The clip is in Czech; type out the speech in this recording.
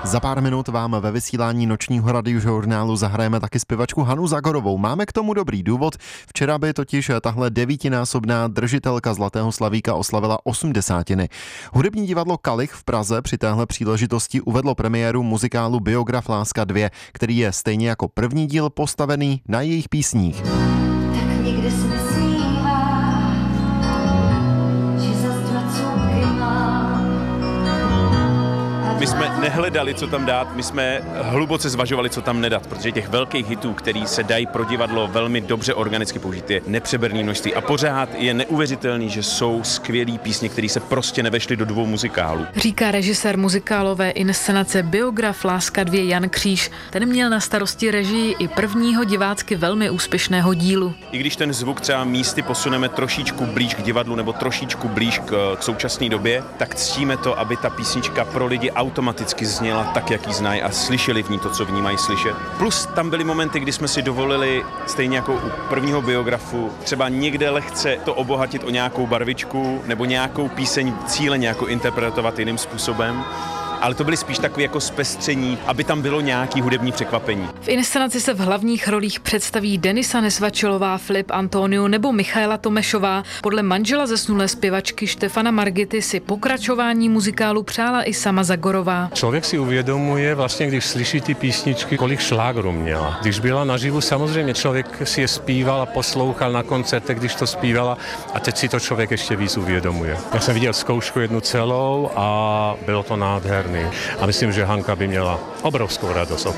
Za pár minut vám ve vysílání nočního radiožurnálu zahrajeme taky zpěvačku Hanu Zagorovou. Máme k tomu dobrý důvod. Včera by totiž tahle 9násobná držitelka Zlatého slavíka oslavila 80. Hudební divadlo Kalich v Praze při téhle příležitosti uvedlo premiéru muzikálu Biograf Láska 2, který je stejně jako první díl postavený na jejich písních. Tak někde se nesmívá, že zas 2 cukry mám. My jsme nehledali, co tam dát, my jsme hluboce zvažovali, co tam nedat, protože těch velkých hitů, který se dají pro divadlo velmi dobře organicky použít, je nepřeberné množství. A pořád je neuvěřitelný, že jsou skvělý písně, které se prostě nevešly do 2 muzikálů. Říká režisér muzikálové inscenace Biograf Láska 2 Jan Kříž. Ten měl na starosti režii i prvního divácky velmi úspěšného dílu. I když ten zvuk třeba místy posuneme trošičku blíž k divadlu nebo trošičku blíž k současné době, tak ctíme to, aby ta písnička pro lidi automaticky zněla tak, jak ji znají a slyšeli v ní to, co v ní mají slyšet. Plus tam byly momenty, kdy jsme si dovolili, stejně jako u prvního biografu, třeba někde lehce to obohatit o nějakou barvičku nebo nějakou píseň cíleně jako interpretovat jiným způsobem. Ale to byly spíš takové jako zpestření, aby tam bylo nějaký hudební překvapení. V inscenaci se v hlavních rolích představí Denisa Nesvačilová, Filip Antoniu nebo Michaela Tomešová. Podle manžela zesnulé zpěvačky Štefana Margity si pokračování muzikálu přála i sama Zagorová. Člověk si uvědomuje vlastně, když slyší ty písničky, kolik šlágrů měla. Když byla naživu, samozřejmě člověk si je zpíval a poslouchal na koncertech, když to zpívala, a teď si to člověk ještě víc uvědomuje. Já jsem viděl zkoušku jednu celou a bylo to nádherné. A myslím, že Hanka by měla obrovskou radost.